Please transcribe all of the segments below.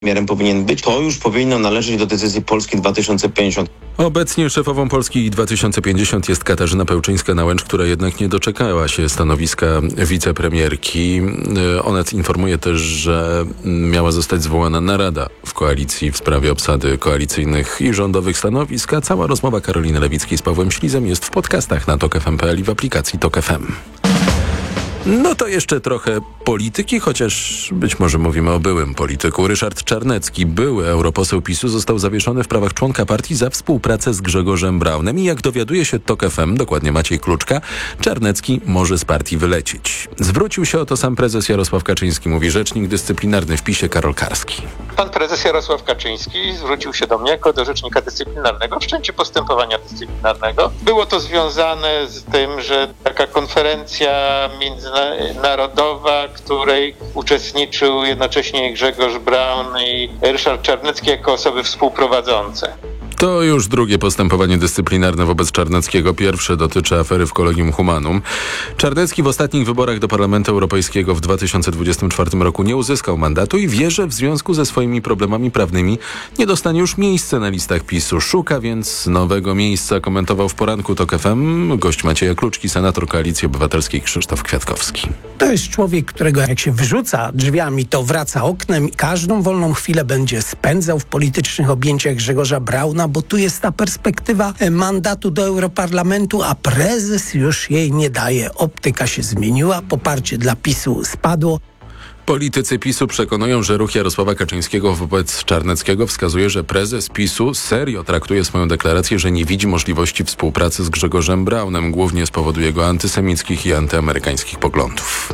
premierem powinien być, to już powinno należeć do decyzji Polski 2050. Obecnie szefową Polski 2050 jest Katarzyna Pełczyńska-Nałęcz, która jednak nie doczekała się stanowiska wicepremierki. Onet informuje też, że miała zostać zwołana narada w koalicji w sprawie obsady koalicyjnych i rządowych stanowisk, a cała rozmowa Karoliny Lewickiej z Pawłem Ślizem jest w podcastach na TOK.fm.pl i w aplikacji TOK FM. No to jeszcze trochę polityki, chociaż być może mówimy o byłym polityku. Ryszard Czarnecki, były europoseł PiS-u, został zawieszony w prawach członka partii za współpracę z Grzegorzem Braunem i jak dowiaduje się TOK FM, dokładnie Maciej Kluczka, Czarnecki może z partii wylecieć. Zwrócił się o to sam prezes Jarosław Kaczyński, mówi rzecznik dyscyplinarny w PiS-ie Karol Karski. Pan prezes Jarosław Kaczyński zwrócił się do mnie jako do rzecznika dyscyplinarnego w wszczęciu postępowania dyscyplinarnego. Było to związane z tym, że taka konferencja międzynarodowa, której uczestniczył jednocześnie Grzegorz Braun i Ryszard Czarnecki jako osoby współprowadzące. To już drugie postępowanie dyscyplinarne wobec Czarneckiego. Pierwsze dotyczy afery w Collegium Humanum. Czarnecki w ostatnich wyborach do Parlamentu Europejskiego w 2024 roku nie uzyskał mandatu i wie, że w związku ze swoimi problemami prawnymi nie dostanie już miejsca na listach PiS-u. Szuka więc nowego miejsca, komentował w poranku TOK FM gość Macieja Kluczki, senator Koalicji Obywatelskiej Krzysztof Kwiatkowski. To jest człowiek, którego jak się wyrzuca drzwiami, to wraca oknem i każdą wolną chwilę będzie spędzał w politycznych objęciach Grzegorza Brauna, bo tu jest ta perspektywa mandatu do Europarlamentu, a prezes już jej nie daje. Optyka się zmieniła, poparcie dla PiS-u spadło. Politycy PiS-u przekonują, że ruch Jarosława Kaczyńskiego wobec Czarneckiego wskazuje, że prezes PiS-u serio traktuje swoją deklarację, że nie widzi możliwości współpracy z Grzegorzem Braunem, głównie z powodu jego antysemickich i antyamerykańskich poglądów.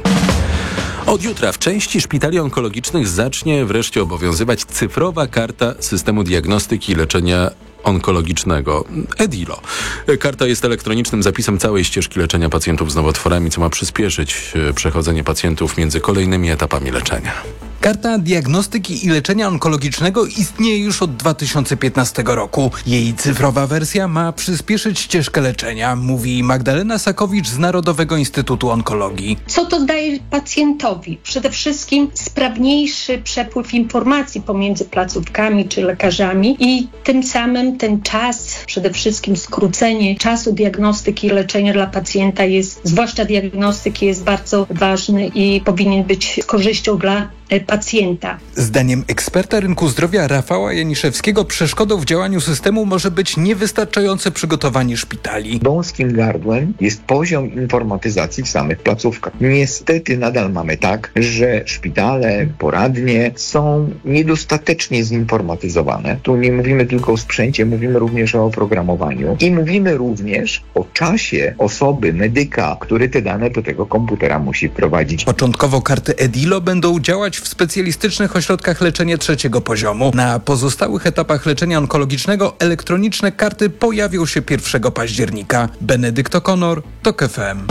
Od jutra w części szpitali onkologicznych zacznie wreszcie obowiązywać cyfrowa karta systemu diagnostyki i leczenia onkologicznego EDILO. Karta jest elektronicznym zapisem całej ścieżki leczenia pacjentów z nowotworami, co ma przyspieszyć przechodzenie pacjentów między kolejnymi etapami leczenia. Karta diagnostyki i leczenia onkologicznego istnieje już od 2015 roku. Jej cyfrowa wersja ma przyspieszyć ścieżkę leczenia, mówi Magdalena Sakowicz z Narodowego Instytutu Onkologii. Co to daje pacjentowi? Przede wszystkim sprawniejszy przepływ informacji pomiędzy placówkami czy lekarzami i tym samym ten czas, przede wszystkim skrócenie czasu diagnostyki i leczenia dla pacjenta jest, zwłaszcza diagnostyki, jest bardzo ważny i powinien być z korzyścią dla pacjenta. Zdaniem eksperta rynku zdrowia Rafała Janiszewskiego przeszkodą w działaniu systemu może być niewystarczające przygotowanie szpitali. Wąskim gardłem jest poziom informatyzacji w samych placówkach. Niestety nadal mamy tak, że szpitale, poradnie są niedostatecznie zinformatyzowane. Tu nie mówimy tylko o sprzęcie, mówimy również o oprogramowaniu i mówimy również o czasie osoby, medyka, który te dane do tego komputera musi wprowadzić. Początkowo karty EDILO będą działać w specjalistycznych ośrodkach leczenia trzeciego poziomu. Na pozostałych etapach leczenia onkologicznego elektroniczne karty pojawią się 1 października. Benedykt O'Connor, TOK FM.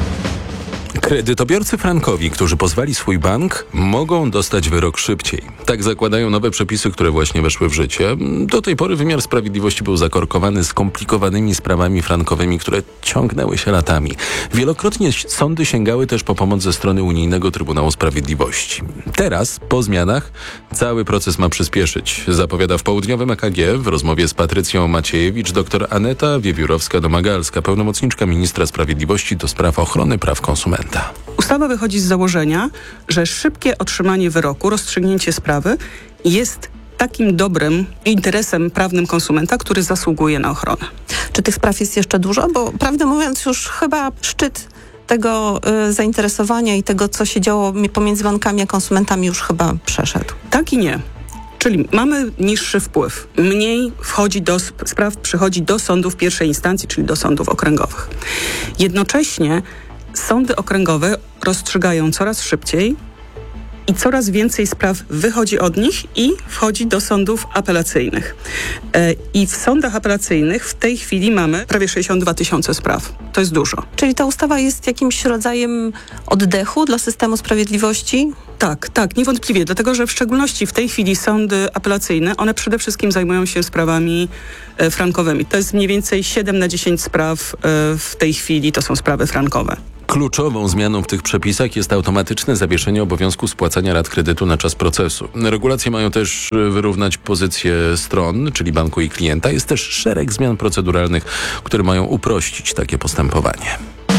Kredytobiorcy frankowi, którzy pozwali swój bank, mogą dostać wyrok szybciej. Tak zakładają nowe przepisy, które właśnie weszły w życie. Do tej pory wymiar sprawiedliwości był zakorkowany skomplikowanymi sprawami frankowymi, które ciągnęły się latami. Wielokrotnie sądy sięgały też po pomoc ze strony Unijnego Trybunału Sprawiedliwości. Teraz, po zmianach, cały proces ma przyspieszyć, zapowiada w południowym EKG w rozmowie z Patrycją Maciejewicz dr Aneta Wiewiórowska-Domagalska, pełnomocniczka ministra sprawiedliwości do spraw ochrony praw konsumenta. Ustawa wychodzi z założenia, że szybkie otrzymanie wyroku, rozstrzygnięcie sprawy jest takim dobrym interesem prawnym konsumenta, który zasługuje na ochronę. Czy tych spraw jest jeszcze dużo? Bo prawdę mówiąc już chyba szczyt tego zainteresowania i tego, co się działo pomiędzy bankami a konsumentami już chyba przeszedł. Tak i nie. Czyli mamy niższy wpływ. Mniej spraw przychodzi do sądów pierwszej instancji, czyli do sądów okręgowych. Jednocześnie sądy okręgowe rozstrzygają coraz szybciej i coraz więcej spraw wychodzi od nich i wchodzi do sądów apelacyjnych. I w sądach apelacyjnych w tej chwili mamy prawie 62 000 spraw. To jest dużo. Czyli ta ustawa jest jakimś rodzajem oddechu dla systemu sprawiedliwości? Tak, niewątpliwie, dlatego że w szczególności w tej chwili sądy apelacyjne, one przede wszystkim zajmują się sprawami frankowymi. To jest mniej więcej 7 na 10 spraw w tej chwili to są sprawy frankowe. Kluczową zmianą w tych przepisach jest automatyczne zawieszenie obowiązku spłacania rat kredytu na czas procesu. Regulacje mają też wyrównać pozycje stron, czyli banku i klienta. Jest też szereg zmian proceduralnych, które mają uprościć takie postępowanie.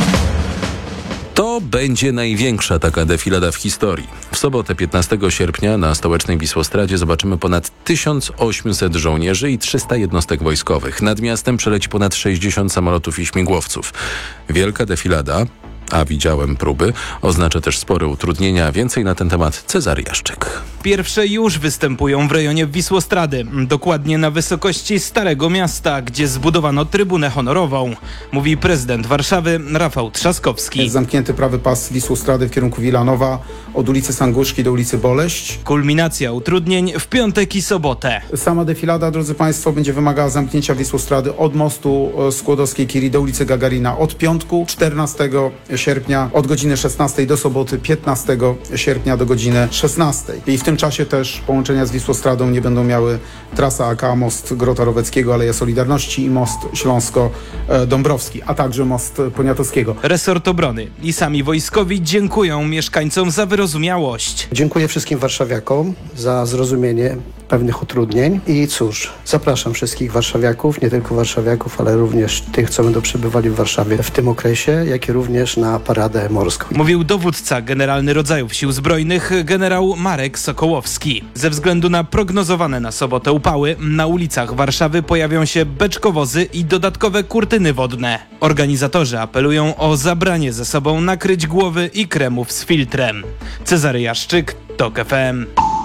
To będzie największa taka defilada w historii. W sobotę 15 sierpnia na stołecznej Wisłostradzie zobaczymy ponad 1800 żołnierzy i 300 jednostek wojskowych. Nad miastem przeleci ponad 60 samolotów i śmigłowców. Wielka defilada, a widziałem próby, oznacza też spore utrudnienia. Więcej na ten temat Cezary Jaszczyk. Pierwsze już występują w rejonie Wisłostrady, dokładnie na wysokości Starego Miasta, gdzie zbudowano trybunę honorową, mówi prezydent Warszawy Rafał Trzaskowski. Jest zamknięty prawy pas Wisłostrady w kierunku Wilanowa od ulicy Sanguszki do ulicy Boleść. Kulminacja utrudnień w piątek i sobotę. Sama defilada, drodzy Państwo, będzie wymagała zamknięcia Wisłostrady od mostu Skłodowskiej-Curie do ulicy Gagarina od piątku 14 sierpnia od godziny 16 do soboty 15 sierpnia do godziny 16. I w tym czasie też połączenia z Wisłostradą nie będą miały trasa AK, most Grota Roweckiego, Aleja Solidarności i most Śląsko-Dąbrowski, a także most Poniatowskiego. Resort Obrony i sami wojskowi dziękują mieszkańcom za wyrozumiałość. Dziękuję wszystkim warszawiakom za zrozumienie pewnych utrudnień i cóż, zapraszam wszystkich warszawiaków, nie tylko warszawiaków, ale również tych, co będą przebywali w Warszawie w tym okresie, jak i również na paradę morską. Mówił dowódca Generalny Rodzajów Sił Zbrojnych generał Marek Sokołowski. Ze względu na prognozowane na sobotę upały na ulicach Warszawy pojawią się beczkowozy i dodatkowe kurtyny wodne. Organizatorzy apelują o zabranie ze sobą nakryć głowy i kremów z filtrem. Cezary Jaszczyk, TOK FM.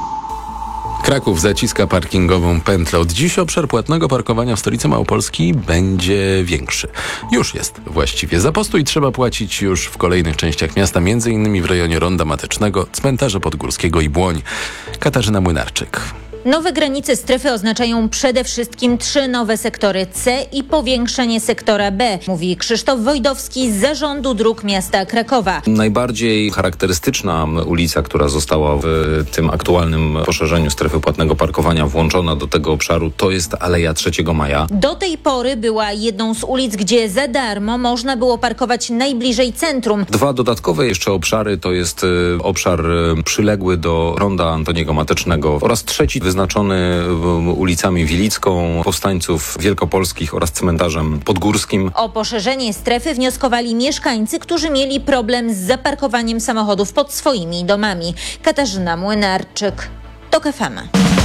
Kraków zaciska parkingową pętlę. Od dziś obszar płatnego parkowania w stolicy Małopolski będzie większy. Już jest właściwie. Za postój trzeba płacić już w kolejnych częściach miasta, m.in. w rejonie Ronda Matecznego, Cmentarza Podgórskiego i Błoń. Katarzyna Młynarczyk. Nowe granice strefy oznaczają przede wszystkim 3 nowe sektory C i powiększenie sektora B, mówi Krzysztof Wojdowski z Zarządu Dróg Miasta Krakowa. Najbardziej charakterystyczna ulica, która została w tym aktualnym poszerzeniu strefy płatnego parkowania włączona do tego obszaru, to jest Aleja 3 Maja. Do tej pory była jedną z ulic, gdzie za darmo można było parkować najbliżej centrum. 2 dodatkowe jeszcze obszary to jest obszar przyległy do Ronda Antoniego Matecznego oraz trzeci wyznaczony ulicami Wilicką, Powstańców Wielkopolskich oraz Cmentarzem Podgórskim. O poszerzenie strefy wnioskowali mieszkańcy, którzy mieli problem z zaparkowaniem samochodów pod swoimi domami. Katarzyna Młynarczyk, TOK FM.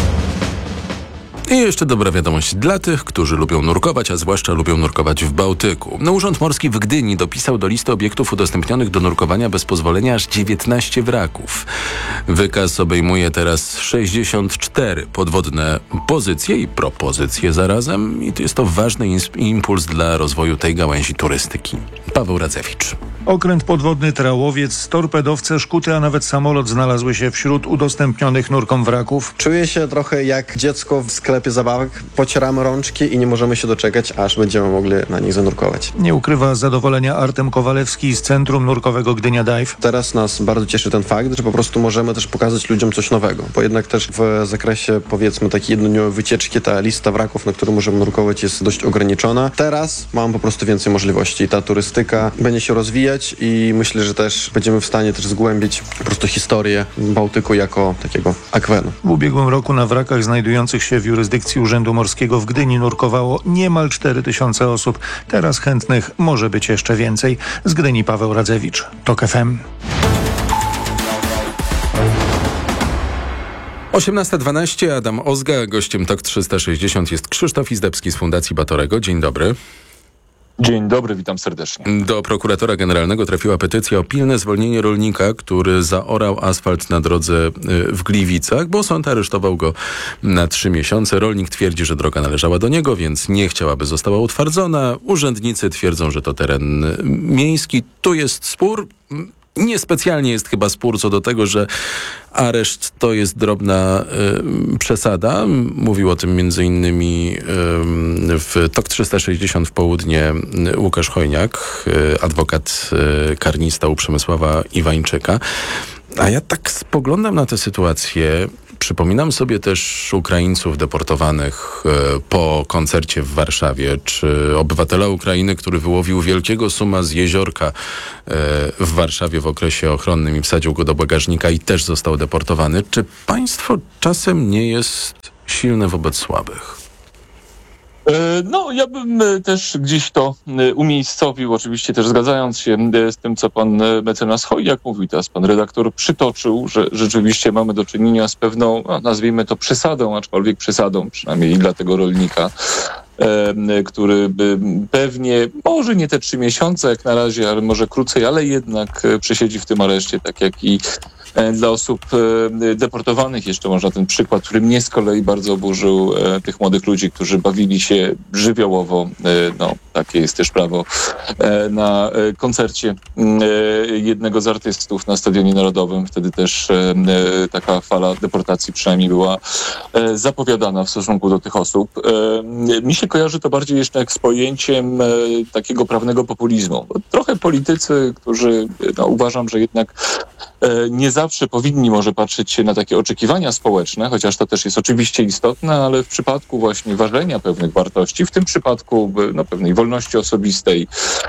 I jeszcze dobra wiadomość dla tych, którzy lubią nurkować, a zwłaszcza lubią nurkować w Bałtyku. Urząd Morski w Gdyni dopisał do listy obiektów udostępnionych do nurkowania bez pozwolenia aż 19 wraków. Wykaz obejmuje teraz 64 podwodne pozycje i propozycje zarazem i jest to ważny impuls dla rozwoju tej gałęzi turystyki. Paweł Radzewicz. Okręt podwodny Trałowiec, torpedowce, szkuty, a nawet samolot znalazły się wśród udostępnionych nurkom wraków. Czuję się trochę jak dziecko w sklepie zabawek. Pocieramy rączki i nie możemy się doczekać, aż będziemy mogli na nich zanurkować. Nie ukrywa zadowolenia Artem Kowalewski z Centrum Nurkowego Gdynia Dive. Teraz nas bardzo cieszy ten fakt, że po prostu możemy też pokazać ludziom coś nowego, bo jednak też w zakresie, powiedzmy, takiej jednodniowej wycieczki ta lista wraków, na którą możemy nurkować, jest dość ograniczona. Teraz mam po prostu więcej możliwości. Ta turystyka będzie się rozwijać i myślę, że też będziemy w stanie też zgłębić po prostu historię Bałtyku jako takiego akwenu. W ubiegłym roku na wrakach znajdujących się w jurysdykcji Urzędu Morskiego w Gdyni nurkowało niemal 4000 osób. Teraz chętnych może być jeszcze więcej. Z Gdyni Paweł Radzewicz, TOK FM. 18:12, Adam Ozga, gościem TOK 360 jest Krzysztof Izdebski z Fundacji Batorego. Dzień dobry. Dzień dobry, witam serdecznie. Do prokuratora generalnego trafiła petycja o pilne zwolnienie rolnika, który zaorał asfalt na drodze w Gliwicach, bo sąd aresztował go na 3 miesiące. Rolnik twierdzi, że droga należała do niego, więc nie chciał, aby została utwardzona. Urzędnicy twierdzą, że to teren miejski. Tu jest spór. Niespecjalnie jest chyba spór co do tego, że areszt to jest drobna przesada. Mówił o tym m.in. w TOK 360 w południe Łukasz Chojniak, adwokat karnista u Przemysława Iwańczyka. A ja tak spoglądam na tę sytuację. Przypominam sobie też Ukraińców deportowanych po koncercie w Warszawie, czy obywatela Ukrainy, który wyłowił wielkiego suma z jeziorka w Warszawie w okresie ochronnym i wsadził go do bagażnika i też został deportowany. Czy państwo czasem nie jest silne wobec słabych? No, ja bym też gdzieś to umiejscowił, oczywiście też zgadzając się z tym, co pan mecenas Chojak mówił, teraz pan redaktor przytoczył, że rzeczywiście mamy do czynienia z pewną, nazwijmy to przesadą, aczkolwiek przesadą, przynajmniej dla tego rolnika, który by pewnie, może nie te 3 miesiące jak na razie, ale może krócej, ale jednak przesiedzi w tym areszcie, tak jak i dla osób deportowanych. Jeszcze można ten przykład, który mnie z kolei bardzo oburzył, tych młodych ludzi, którzy bawili się żywiołowo, no takie jest też prawo, na koncercie jednego z artystów na Stadionie Narodowym. Wtedy też taka fala deportacji przynajmniej była zapowiadana w stosunku do tych osób. Mi się kojarzy to bardziej jeszcze jak z pojęciem takiego prawnego populizmu. Trochę politycy, którzy uważam, że jednak nie zawsze powinni może patrzeć się na takie oczekiwania społeczne, chociaż to też jest oczywiście istotne, ale w przypadku właśnie ważenia pewnych wartości, w tym przypadku pewnej wolności osobistej,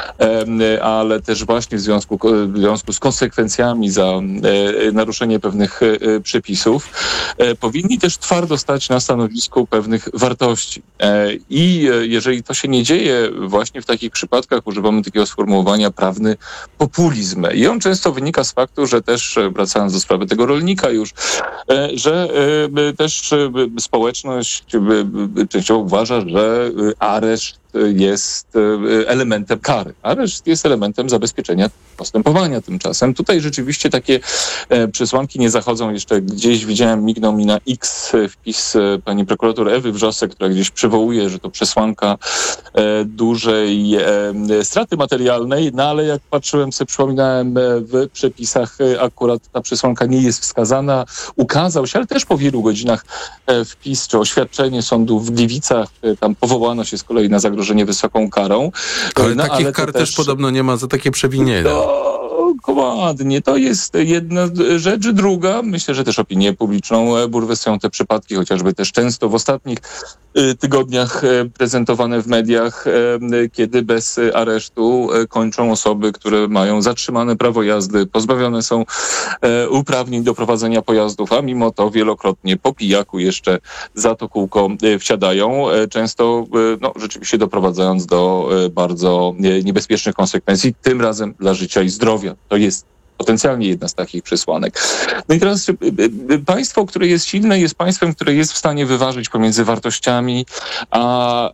ale też właśnie w związku z konsekwencjami za naruszenie pewnych przepisów, powinni też twardo stać na stanowisku pewnych wartości. I jeżeli to się nie dzieje, właśnie w takich przypadkach używamy takiego sformułowania prawny populizm. I on często wynika z faktu, że też, wracając do sprawy tego rolnika już, że też społeczność częściowo uważa, że areszt jest elementem kary. Areszt jest elementem zabezpieczenia postępowania tymczasem. Tutaj rzeczywiście takie przesłanki nie zachodzą. Jeszcze gdzieś widziałem, mignął mi na X wpis pani prokurator Ewy Wrzosek, która gdzieś przywołuje, że to przesłanka dużej straty materialnej, no ale jak patrzyłem sobie, przypominałem, w przepisach akurat ta przesłanka nie jest wskazana. Ukazał się, ale też po wielu godzinach wpis czy oświadczenie sądu w Gliwicach. Tam powołano się z kolei na zagrożenie wysoką karą. Ale takich kar też podobno nie ma za takie przewinienia. Dokładnie. To jest jedna rzecz. Druga, myślę, że też opinię publiczną bulwersują te przypadki, chociażby też często w ostatnich tygodniach prezentowane w mediach, kiedy bez aresztu kończą osoby, które mają zatrzymane prawo jazdy, pozbawione są uprawnień do prowadzenia pojazdów, a mimo to wielokrotnie po pijaku jeszcze za to kółko wsiadają, często rzeczywiście doprowadzając do bardzo niebezpiecznych konsekwencji, tym razem dla życia i zdrowia. To jest potencjalnie jedna z takich przesłanek. No i teraz państwo, które jest silne, jest państwem, które jest w stanie wyważyć pomiędzy wartościami, a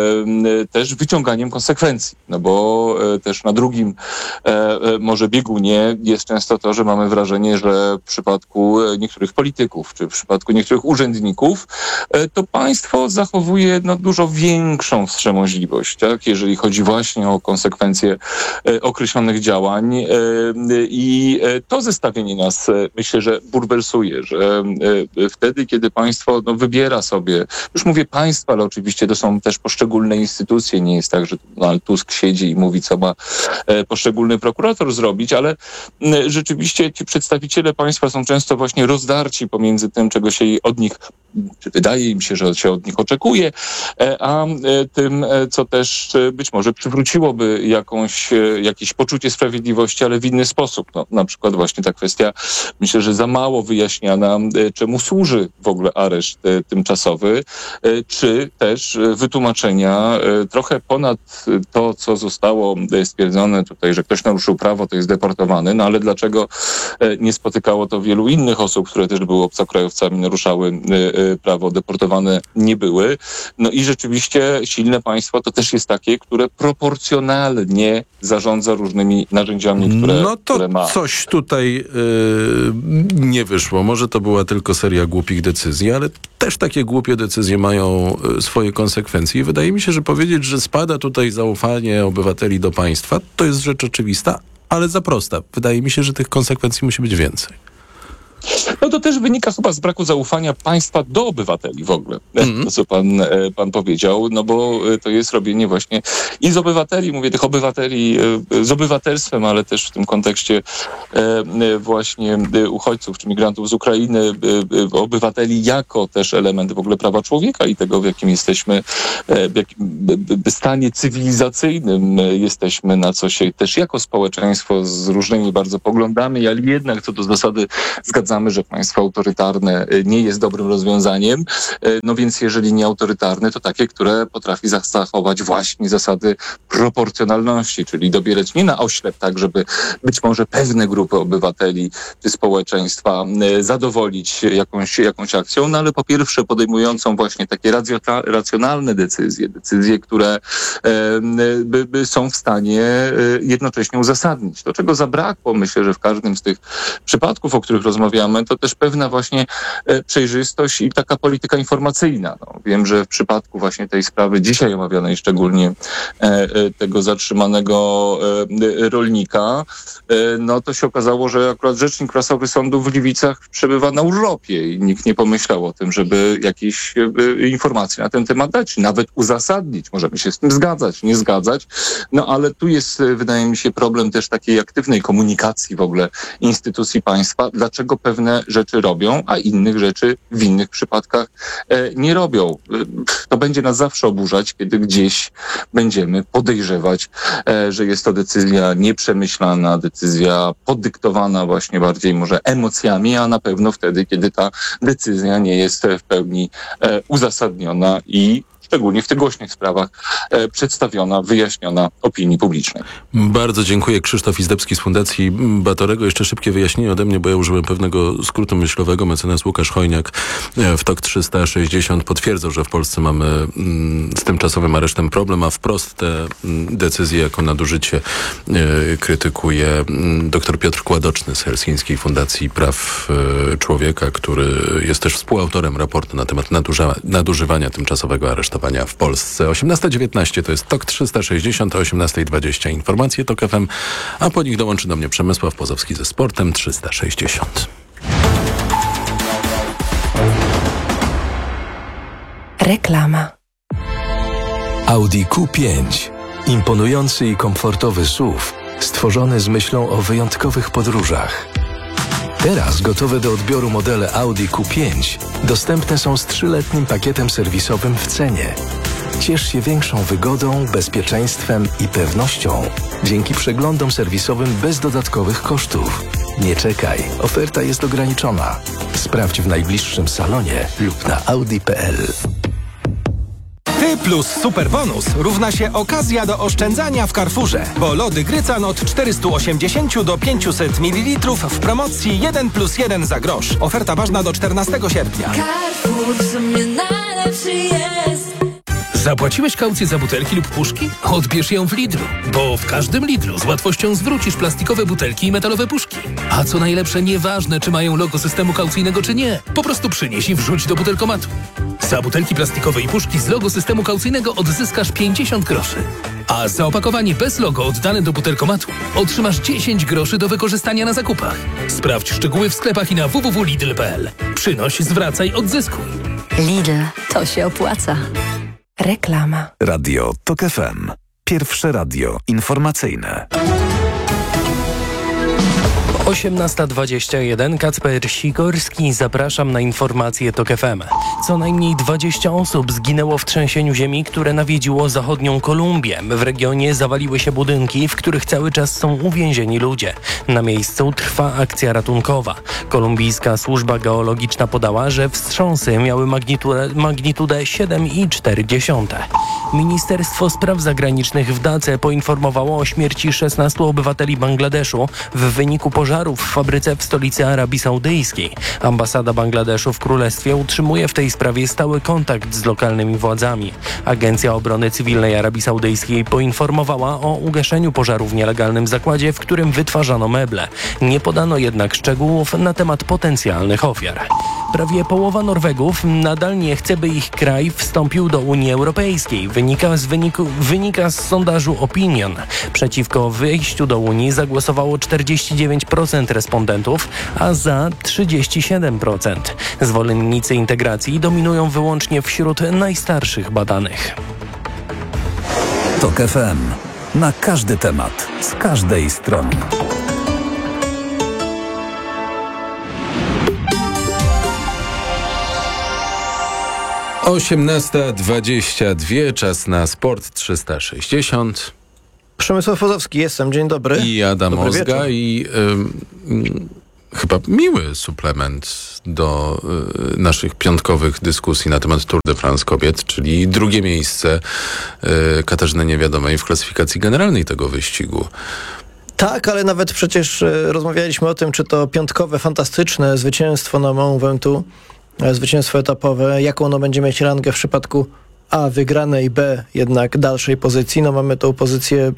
też wyciąganiem konsekwencji. No bo też na drugim może biegunie jest często to, że mamy wrażenie, że w przypadku niektórych polityków, czy w przypadku niektórych urzędników, to państwo zachowuje dużo większą wstrząśliwość, tak? Jeżeli chodzi właśnie o konsekwencje określonych działań. I to zestawienie nas, myślę, że bulwersuje, że wtedy, kiedy państwo wybiera sobie, już mówię państwo, ale oczywiście to są też poszczególne instytucje, nie jest tak, że Donald Tusk siedzi i mówi, co ma poszczególny prokurator zrobić, ale rzeczywiście ci przedstawiciele państwa są często właśnie rozdarci pomiędzy tym, czego się od nich, czy wydaje im się, że się od nich oczekuje, a tym, co też być może przywróciłoby jakieś poczucie sprawiedliwości, ale w inny sposób. Na przykład właśnie ta kwestia, myślę, że za mało wyjaśniana, czemu służy w ogóle areszt tymczasowy, czy też wytłumaczenia trochę ponad to, co zostało stwierdzone tutaj, że ktoś naruszył prawo, to jest deportowany, no ale dlaczego nie spotykało to wielu innych osób, które też były obcokrajowcami, naruszały prawo, deportowane nie były. No i rzeczywiście silne państwo to też jest takie, które proporcjonalnie zarządza różnymi narzędziami, które ma. Coś tutaj nie wyszło. Może to była tylko seria głupich decyzji, ale też takie głupie decyzje mają swoje konsekwencje. I wydaje mi się, że powiedzieć, że spada tutaj zaufanie obywateli do państwa, to jest rzecz oczywista, ale za prosta. Wydaje mi się, że tych konsekwencji musi być więcej. No to też wynika chyba z braku zaufania państwa do obywateli w ogóle, to co pan powiedział, no bo to jest robienie właśnie i z obywateli, mówię tych obywateli z obywatelstwem, ale też w tym kontekście właśnie uchodźców czy migrantów z Ukrainy, obywateli jako też element w ogóle prawa człowieka i tego, w jakim jesteśmy, w jakim stanie cywilizacyjnym jesteśmy, na co się też jako społeczeństwo z różnymi bardzo poglądami, ale jednak co do zasady zgadzamy, że państwo autorytarne nie jest dobrym rozwiązaniem. No więc jeżeli nie autorytarne, to takie, które potrafi zachować właśnie zasady proporcjonalności, czyli dobierać nie na oślep, tak żeby być może pewne grupy obywateli czy społeczeństwa zadowolić jakąś akcją, no ale po pierwsze podejmującą właśnie takie racjonalne decyzje, które są w stanie jednocześnie uzasadnić. To, czego zabrakło, myślę, że w każdym z tych przypadków, o których rozmawiamy, to też pewna właśnie przejrzystość i taka polityka informacyjna. No, wiem, że w przypadku właśnie tej sprawy dzisiaj omawianej, szczególnie tego zatrzymanego rolnika, no to się okazało, że akurat rzecznik prasowy sądu w Gliwicach przebywa na urlopie i nikt nie pomyślał o tym, żeby jakieś informacje na ten temat dać, nawet uzasadnić. Możemy się z tym zgadzać, nie zgadzać, no ale tu jest, wydaje mi się, problem też takiej aktywnej komunikacji w ogóle instytucji państwa, dlaczego pewne rzeczy robią, a innych rzeczy w innych przypadkach nie robią. To będzie nas zawsze oburzać, kiedy gdzieś będziemy podejrzewać, że jest to decyzja nieprzemyślana, decyzja podyktowana właśnie bardziej może emocjami, a na pewno wtedy, kiedy ta decyzja nie jest w pełni uzasadniona i szczególnie w tych głośnych sprawach przedstawiona, wyjaśniona opinii publicznej. Bardzo dziękuję. Krzysztof Izdebski z Fundacji Batorego. Jeszcze szybkie wyjaśnienie ode mnie, bo ja użyłem pewnego skrótu myślowego. Mecenas Łukasz Chojniak w TOK 360 potwierdzał, że w Polsce mamy z tymczasowym aresztem problem, a wprost te decyzje jako nadużycie krytykuje dr Piotr Kładoczny z Helsińskiej Fundacji Praw Człowieka, który jest też współautorem raportu na temat nadużywania tymczasowego aresztowania w Polsce. 18:19 to jest TOK 360, a 18:20 informacje TOK FM, a po nich dołączy do mnie Przemysław Pozowski ze Sportem 360. Reklama. Audi Q5. Imponujący i komfortowy SUV, stworzony z myślą o wyjątkowych podróżach. Teraz gotowe do odbioru modele Audi Q5 dostępne są z 3-letnim pakietem serwisowym w cenie. Ciesz się większą wygodą, bezpieczeństwem i pewnością dzięki przeglądom serwisowym bez dodatkowych kosztów. Nie czekaj, oferta jest ograniczona. Sprawdź w najbliższym salonie lub na audi.pl. Ty plus super bonus równa się okazja do oszczędzania w Carrefourze, bo lody Grycan od 480 do 500 ml w promocji 1+1 za grosz. Oferta ważna do 14 sierpnia. Carrefour w sumie najlepszy jest. Zapłaciłeś kaucję za butelki lub puszki? Odbierz ją w Lidlu, bo w każdym Lidlu z łatwością zwrócisz plastikowe butelki i metalowe puszki. A co najlepsze, nieważne czy mają logo systemu kaucyjnego czy nie, po prostu przynieś i wrzuć do butelkomatu. Za butelki plastikowe i puszki z logo systemu kaucyjnego odzyskasz 50 groszy. A za opakowanie bez logo oddane do butelkomatu otrzymasz 10 groszy do wykorzystania na zakupach. Sprawdź szczegóły w sklepach i na www.lidl.pl. Przynoś, zwracaj, odzyskuj. Lidl, to się opłaca. Reklama. Radio TOK FM. Pierwsze radio informacyjne. 18:21. Kacper Sikorski. Zapraszam na informacje TOK FM. Co najmniej 20 osób zginęło w trzęsieniu ziemi, które nawiedziło zachodnią Kolumbię. W regionie zawaliły się budynki, w których cały czas są uwięzieni ludzie. Na miejscu trwa akcja ratunkowa. Kolumbijska służba geologiczna podała, że wstrząsy miały magnitudę 7,4. Ministerstwo Spraw Zagranicznych w Dace poinformowało o śmierci 16 obywateli Bangladeszu w wyniku pożaru w fabryce w stolicy Arabii Saudyjskiej. Ambasada Bangladeszu w Królestwie utrzymuje w tej sprawie stały kontakt z lokalnymi władzami. Agencja Obrony Cywilnej Arabii Saudyjskiej poinformowała o ugaszeniu pożaru w nielegalnym zakładzie, w którym wytwarzano meble. Nie podano jednak szczegółów na temat potencjalnych ofiar. Prawie połowa Norwegów nadal nie chce, by ich kraj wstąpił do Unii Europejskiej. Wynika z sondażu Opinion. Przeciwko wyjściu do Unii zagłosowało 49% respondentów, a za 37%. Zwolennicy integracji dominują wyłącznie wśród najstarszych badanych. TOK FM. Na każdy temat, z każdej strony. O 18:22, czas na Sport 360. Przemysław Pozowski, jestem, dzień dobry. I Adam Dobry Ozga wieczór. i chyba miły suplement do naszych piątkowych dyskusji na temat Tour de France kobiet, czyli drugie miejsce Katarzyny Niewiadomej w klasyfikacji generalnej tego wyścigu. Tak, ale nawet przecież rozmawialiśmy o tym, czy to piątkowe, fantastyczne zwycięstwo na Mont Ventoux, zwycięstwo etapowe, jaką ono będzie mieć rangę w przypadku A, wygranej, B, jednak dalszej pozycji. No mamy tą pozycję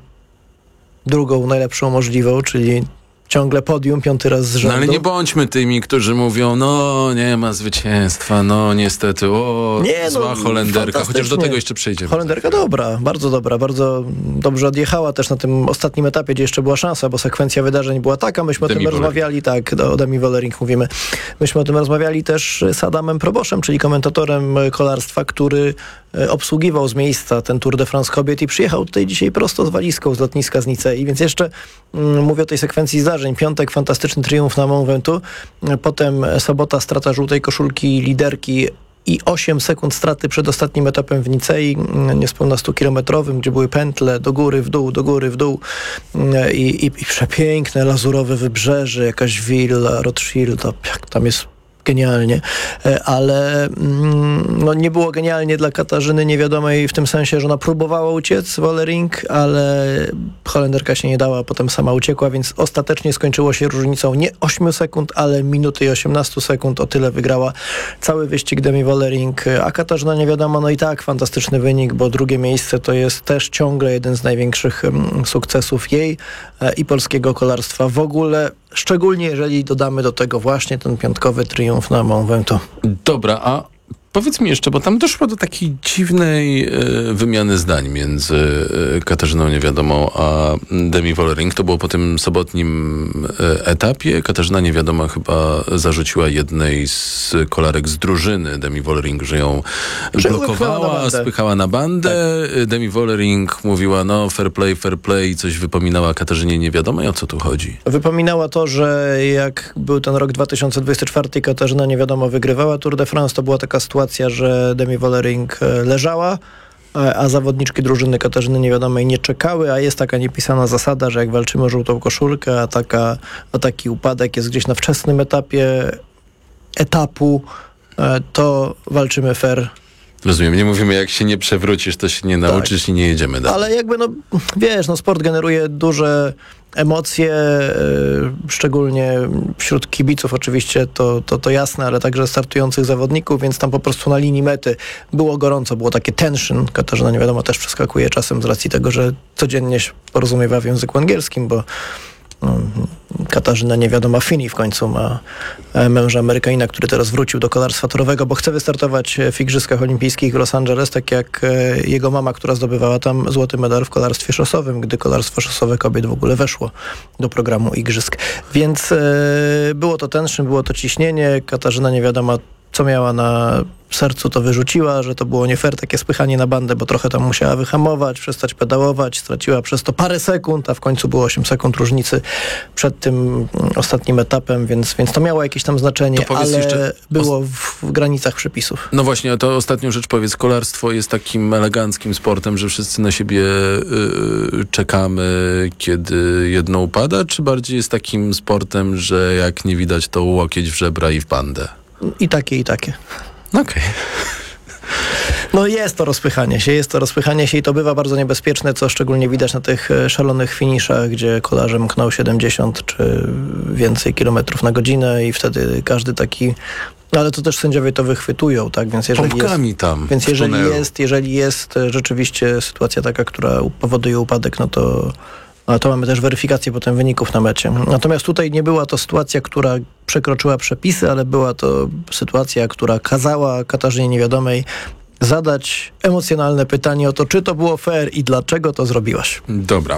drugą, najlepszą możliwą, czyli ciągle podium, 5. raz z rzędu. No ale nie bądźmy tymi, którzy mówią, no nie ma zwycięstwa, no niestety, zła Holenderka, chociaż do tego jeszcze przejdziemy. Holenderka dobra, bardzo dobrze odjechała też na tym ostatnim etapie, gdzie jeszcze była szansa, bo sekwencja wydarzeń była taka, myśmy o tym rozmawiali, tak, o Demi Vollering mówimy. Myśmy o tym rozmawiali też z Adamem Proboszem, czyli komentatorem kolarstwa, który obsługiwał z miejsca ten Tour de France kobiet i przyjechał tutaj dzisiaj prosto z walizką z lotniska z Nicei, więc jeszcze mówię o tej sekwencji zdarzeń. Piątek, fantastyczny triumf na Mont Ventoux, potem sobota, strata żółtej koszulki liderki i 8 sekund straty przed ostatnim etapem w Nicei, niespełna 100-kilometrowym, gdzie były pętle do góry, w dół, do góry, w dół i przepiękne lazurowe wybrzeże, jakaś willa, Rothschild, jak tam jest genialnie, ale no nie było genialnie dla Katarzyny Niewiadomej w tym sensie, że ona próbowała uciec, Vollering, ale Holenderka się nie dała, potem sama uciekła, więc ostatecznie skończyło się różnicą nie 8 sekund, ale minuty i 18 sekund, o tyle wygrała cały wyścig Demi Vollering, a Katarzyna Niewiadoma, no i tak fantastyczny wynik, bo drugie miejsce to jest też ciągle jeden z największych sukcesów jej i polskiego kolarstwa w ogóle, szczególnie jeżeli dodamy do tego właśnie ten piątkowy triumf na Mont Ventoux. Dobra, a powiedz mi jeszcze, bo tam doszło do takiej dziwnej wymiany zdań między Katarzyną Niewiadomą a Demi Vollering. To było po tym sobotnim etapie. Katarzyna Niewiadoma chyba zarzuciła jednej z kolarek z drużyny Demi Vollering, że ją blokowała, spychała na bandę. Tak. Demi Vollering mówiła, no fair play i coś wypominała Katarzynie Niewiadomej. O co tu chodzi? Wypominała to, że jak był ten rok 2024, Katarzyna Niewiadoma wygrywała Tour de France, to była taka sytuacja, że Demi Vollering leżała, a zawodniczki drużyny Katarzyny Niewiadomej nie czekały, a jest taka niepisana zasada, że jak walczymy o żółtą koszulkę, a taki upadek jest gdzieś na wczesnym etapie etapu, to walczymy fair. Rozumiem, nie mówimy, jak się nie przewrócisz, to się nie nauczysz i nie jedziemy dalej. Ale jakby, sport generuje duże emocje, szczególnie wśród kibiców oczywiście, to jasne, ale także startujących zawodników, więc tam po prostu na linii mety było gorąco, było takie tension. Katarzyna Niewiadoma też przeskakuje czasem z racji tego, że codziennie się porozumiewa w języku angielskim, bo Katarzyna Niewiadoma Finney w końcu ma męża Amerykanina, który teraz wrócił do kolarstwa torowego, bo chce wystartować w Igrzyskach Olimpijskich w Los Angeles, tak jak jego mama, która zdobywała tam złoty medal w kolarstwie szosowym, gdy kolarstwo szosowe kobiet w ogóle weszło do programu Igrzysk. Więc było to tension, było to ciśnienie. Katarzyna Niewiadoma, co miała na sercu, to wyrzuciła, że to było nie fair, takie spychanie na bandę, bo trochę tam musiała wyhamować, przestać pedałować, straciła przez to parę sekund, a w końcu było 8 sekund różnicy przed tym ostatnim etapem, więc to miało jakieś tam znaczenie, ale było w granicach przepisów. No właśnie, a to ostatnią rzecz powiedz, kolarstwo jest takim eleganckim sportem, że wszyscy na siebie czekamy, kiedy jedno upada, czy bardziej jest takim sportem, że jak nie widać, to łokieć w żebra i w bandę? I takie, i takie. Okej. No jest to rozpychanie się i to bywa bardzo niebezpieczne, co szczególnie widać na tych szalonych finiszach, gdzie kolarze mkną 70 czy więcej kilometrów na godzinę i wtedy każdy taki... No ale to też sędziowie to wychwytują, tak? Więc jeżeli jest rzeczywiście sytuacja taka, która powoduje upadek, no to A to mamy też weryfikację potem wyników na mecie. Natomiast tutaj nie była to sytuacja, która przekroczyła przepisy, ale była to sytuacja, która kazała Katarzynie Niewiadomej zadać emocjonalne pytanie o to, czy to było fair i dlaczego to zrobiłaś. Dobra.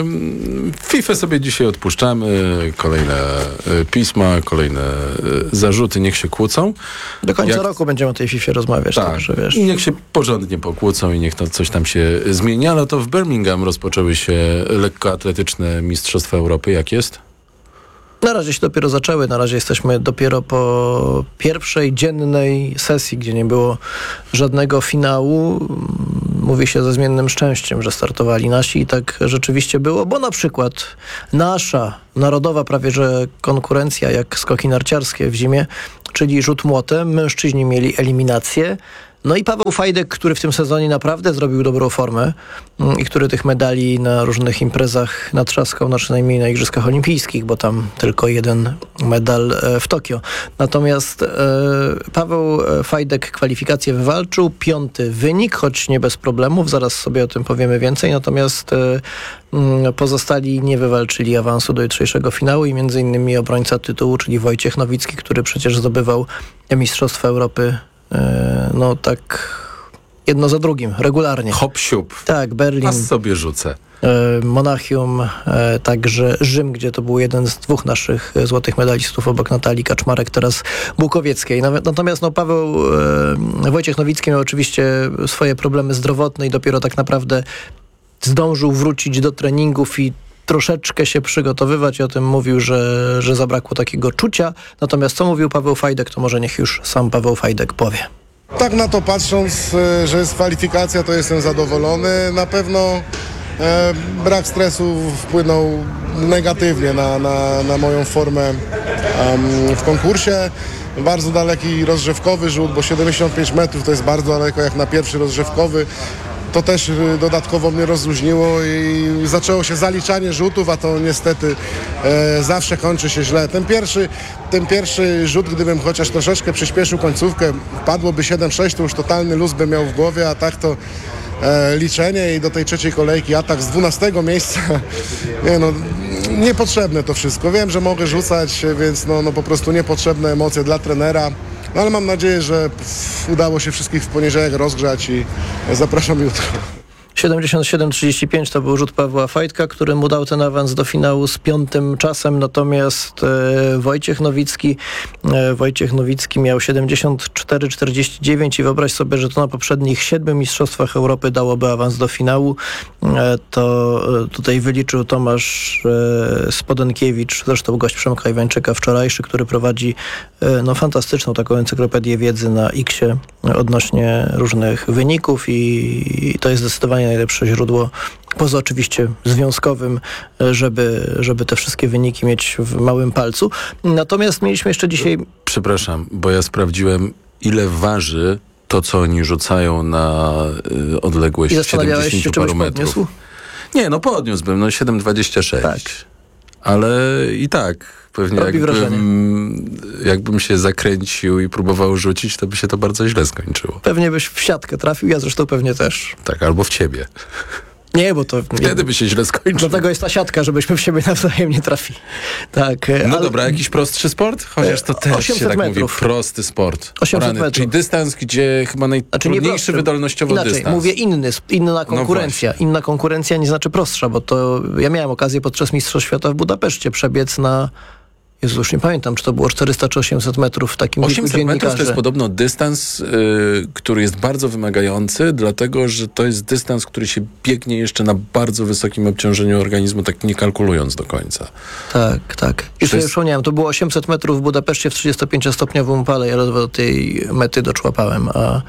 FIFA sobie dzisiaj odpuszczamy. Kolejne pisma, kolejne zarzuty. Niech się kłócą. Do końca roku będziemy o tej FIFA rozmawiać. Tak. Także, wiesz. I niech się porządnie pokłócą i niech to coś tam się zmieni. Ale to w Birmingham rozpoczęły się lekkoatletyczne Mistrzostwa Europy. Jak jest? Na razie się dopiero zaczęły. Na razie jesteśmy dopiero po pierwszej dziennej sesji, gdzie nie było żadnego finału. Mówi się ze zmiennym szczęściem, że startowali nasi i tak rzeczywiście było, bo na przykład nasza narodowa prawie że konkurencja jak skoki narciarskie w zimie, czyli rzut młotem, mężczyźni mieli eliminację. No i Paweł Fajdek, który w tym sezonie naprawdę zrobił dobrą formę i który tych medali na różnych imprezach natrzaskał, przynajmniej na Igrzyskach Olimpijskich, bo tam tylko jeden medal w Tokio. Natomiast Paweł Fajdek kwalifikację wywalczył, 5. wynik, choć nie bez problemów, zaraz sobie o tym powiemy więcej, natomiast pozostali nie wywalczyli awansu do jutrzejszego finału i między innymi obrońca tytułu, czyli Wojciech Nowicki, który przecież zdobywał Mistrzostwa Europy no tak jedno za drugim, regularnie. Hop siup. Tak, Berlin. A sobie rzucę. Monachium, także Rzym, gdzie to był jeden z 2 naszych złotych medalistów obok Natalii Kaczmarek, teraz Bukowieckiej. Natomiast Wojciech Nowicki miał oczywiście swoje problemy zdrowotne i dopiero tak naprawdę zdążył wrócić do treningów i troszeczkę się przygotowywać i o tym mówił, że zabrakło takiego czucia. Natomiast co mówił Paweł Fajdek, to może niech już sam Paweł Fajdek powie. Tak na to patrząc, że jest kwalifikacja, to jestem zadowolony. Na pewno brak stresu wpłynął negatywnie na moją formę w konkursie. Bardzo daleki rozgrzewkowy rzut, bo 75 metrów to jest bardzo daleko jak na pierwszy rozgrzewkowy. To też dodatkowo mnie rozluźniło i zaczęło się zaliczanie rzutów, a to niestety zawsze kończy się źle. Ten pierwszy rzut, gdybym chociaż troszeczkę przyspieszył końcówkę, padłoby 7-6, to już totalny luz bym miał w głowie, a tak to liczenie i do tej trzeciej kolejki atak z 12 miejsca. Niepotrzebne to wszystko. Wiem, że mogę rzucać, więc po prostu niepotrzebne emocje dla trenera. No ale mam nadzieję, że udało się wszystkich w poniedziałek rozgrzać i zapraszam jutro. 77-35 to był rzut Pawła Fajdka, który mu dał ten awans do finału z 5. czasem, natomiast Wojciech Nowicki miał 74-49 i wyobraź sobie, że to na poprzednich 7 Mistrzostwach Europy dałoby awans do finału. To tutaj wyliczył Tomasz Spodenkiewicz, zresztą gość Przemka Iwańczyka wczorajszy, który prowadzi fantastyczną taką encyklopedię wiedzy na X-ie odnośnie różnych wyników i to jest zdecydowanie najlepsze źródło, poza oczywiście związkowym, żeby te wszystkie wyniki mieć w małym palcu. Natomiast mieliśmy jeszcze dzisiaj... Przepraszam, bo ja sprawdziłem, ile waży to, co oni rzucają na odległość 70 paru metrów. Podniósł? Nie, podniósłbym, 7,26. Tak. Ale i tak, pewnie jakbym się zakręcił i próbował rzucić, to by się to bardzo źle skończyło. Pewnie byś w siatkę trafił, ja zresztą pewnie też. Tak, albo w ciebie. Nie, bo to... Wtedy by się źle skończyło. Dlatego jest ta siatka, żebyśmy w siebie nawzajem nie trafili. Tak, dobra, jakiś prostszy sport? Chociaż to też się tak mówi, prosty sport. 800 metrów. Czyli dystans, gdzie chyba najtrudniejszy wydolnościowo inaczej, dystans. Mówię inna konkurencja. Inna konkurencja nie znaczy prostsza, bo to ja miałem okazję podczas Mistrzostw Świata w Budapeszcie przebiec na... Jezu, już nie pamiętam, czy to było 400 czy 800 metrów w takim 800 metrów to jest podobno dystans, który jest bardzo wymagający, dlatego, że to jest dystans, który się biegnie jeszcze na bardzo wysokim obciążeniu organizmu, tak nie kalkulując do końca. Tak. Już sobie przypomniałem, to było 800 metrów w Budapeszcie w 35-stopniowym upale, ja do tej mety doczłapałem,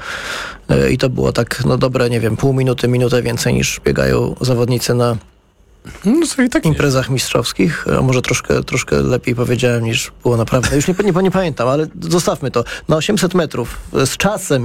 i to było tak, dobre, nie wiem, pół minuty, minutę więcej niż biegają zawodnicy na imprezach mistrzowskich. A może troszkę lepiej powiedziałem niż było naprawdę. Już nie pamiętam, ale zostawmy to. Na 800 metrów z czasem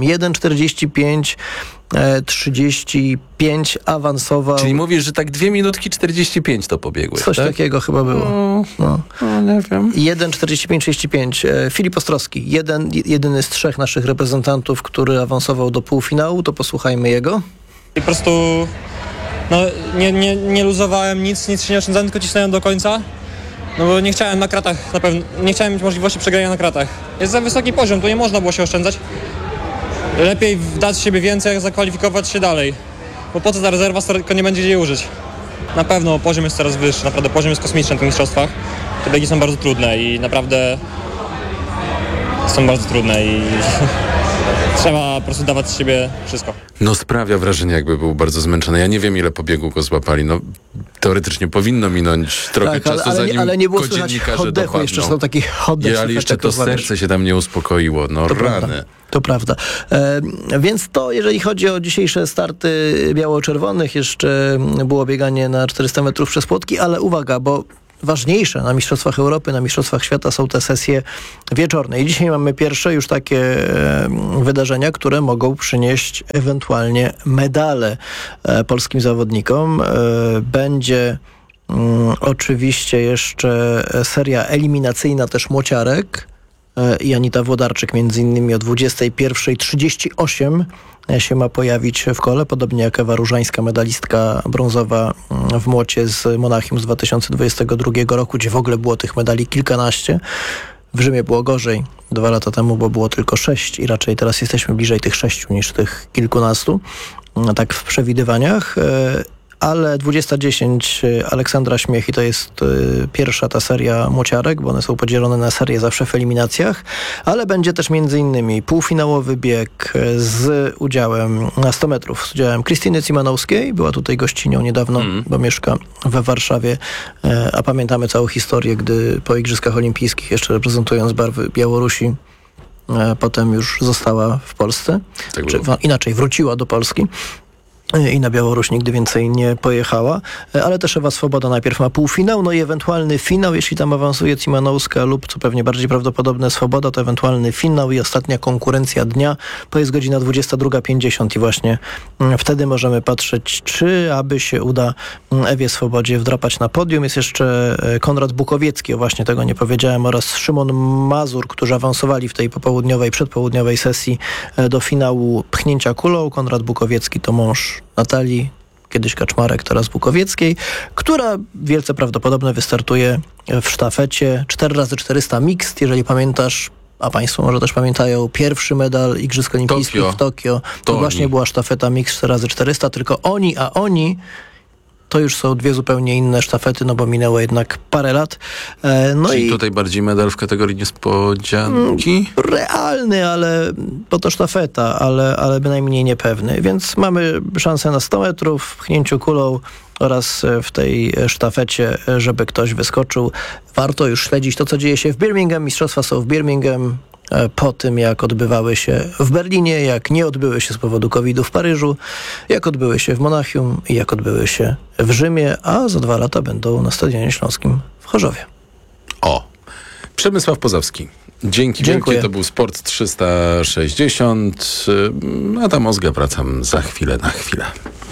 1:45 awansował. Czyli mówisz, że tak 2 minutki 45 to pobiegłeś, Coś takiego chyba było. Nie wiem. 1:45-35. Filip Ostrowski, jedyny z 3 naszych reprezentantów, który awansował do półfinału, to posłuchajmy jego. I po prostu No nie luzowałem nic się nie oszczędzałem, tylko cisnąłem do końca. No bo nie chciałem na kratach, na pewno, nie chciałem mieć możliwości przegrania na kratach. Jest za wysoki poziom, tu nie można było się oszczędzać. Lepiej dać z siebie więcej, jak zakwalifikować się dalej. Bo po co ta rezerwa, tylko nie będzie gdzie użyć. Na pewno poziom jest coraz wyższy, naprawdę poziom jest kosmiczny w tych mistrzostwach. Te biegi są bardzo trudne i naprawdę są bardzo trudne i trzeba po prostu dawać z siebie wszystko. No sprawia wrażenie, jakby był bardzo zmęczony. Ja nie wiem, ile po biegu go złapali. No teoretycznie powinno minąć trochę czasu, zanim ale nie było dziennikarze oddechu, dopadną. jeszcze są taki oddech. Ale jeszcze to serce się tam nie uspokoiło. No to rany. Prawda. To prawda. Więc to, jeżeli chodzi o dzisiejsze starty biało-czerwonych, jeszcze było bieganie na 400 metrów przez płotki, ale uwaga, bo ważniejsze na Mistrzostwach Europy, na Mistrzostwach Świata są te sesje wieczorne. I dzisiaj mamy pierwsze już takie wydarzenia, które mogą przynieść ewentualnie medale polskim zawodnikom. Będzie oczywiście jeszcze seria eliminacyjna też młociarek i Anita Włodarczyk między innymi o 21:38 się ma pojawić w kole, podobnie jak Ewa Różańska, medalistka brązowa w młocie z Monachium z 2022 roku, gdzie w ogóle było tych medali kilkanaście. W Rzymie było gorzej 2 lata temu, bo było tylko 6 i raczej teraz jesteśmy bliżej tych 6 niż tych kilkunastu, tak w przewidywaniach. Ale 20:10 Aleksandra Śmiech i to jest pierwsza ta seria młociarek, bo one są podzielone na serie zawsze w eliminacjach, ale będzie też między innymi półfinałowy bieg z udziałem na 100 metrów, z udziałem Krystyny Cymanowskiej, była tutaj gościnią niedawno, bo mieszka we Warszawie, a pamiętamy całą historię, gdy po Igrzyskach Olimpijskich, jeszcze reprezentując barwy Białorusi, potem już została w Polsce, tak inaczej wróciła do Polski. I na Białoruś nigdy więcej nie pojechała, ale też Ewa Swoboda najpierw ma półfinał, no i ewentualny finał, jeśli tam awansuje Cymanowska lub, co pewnie bardziej prawdopodobne, Swoboda, to ewentualny finał i ostatnia konkurencja dnia, to jest godzina 22:50 i właśnie wtedy możemy patrzeć, czy aby się uda Ewie Swobodzie wdrapać na podium. Jest jeszcze Konrad Bukowiecki, o właśnie tego nie powiedziałem, oraz Szymon Mazur, którzy awansowali w tej popołudniowej, przedpołudniowej sesji do finału pchnięcia kulą. Konrad Bukowiecki to mąż Natalii, kiedyś Kaczmarek, teraz Bukowieckiej, która wielce prawdopodobnie wystartuje w sztafecie 4x400 mixed, jeżeli pamiętasz, a państwo może też pamiętają, pierwszy medal Igrzysk Olimpijskich w Tokio, to właśnie była sztafeta mixed 4x400, tylko oni to już są dwie zupełnie inne sztafety, no bo minęło jednak parę lat. Czyli tutaj bardziej medal w kategorii niespodzianki? Realny, ale bo to sztafeta, ale bynajmniej niepewny. Więc mamy szansę na 100 metrów w pchnięciu kulą oraz w tej sztafecie, żeby ktoś wyskoczył. Warto już śledzić to, co dzieje się w Birmingham. Mistrzostwa są w Birmingham. Po tym, jak odbywały się w Berlinie, jak nie odbyły się z powodu COVID-u w Paryżu, jak odbyły się w Monachium i jak odbyły się w Rzymie, a za 2 lata będą na Stadionie Śląskim w Chorzowie. Przemysław Pozowski. Dzięki wielkie, to był Sport 360. A ta mózga wracam za chwilę na chwilę.